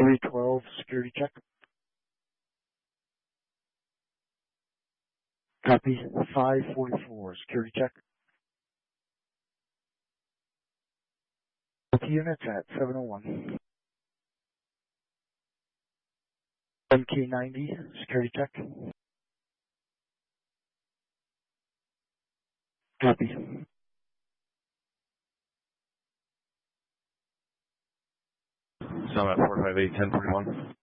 312, security check. Copy. 544, security check. Both units at 701. MK90, security check. Copy. So I'm at 458-1041.